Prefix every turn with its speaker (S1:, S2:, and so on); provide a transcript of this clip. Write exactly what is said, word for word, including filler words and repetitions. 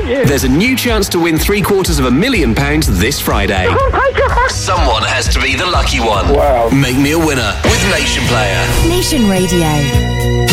S1: thank you.
S2: There's a new chance to win three quarters of a million pounds this Friday.
S1: Oh my God.
S2: Someone has to be the lucky one.
S1: Wow.
S2: Make me a winner with Nation Player.
S3: Nation Radio.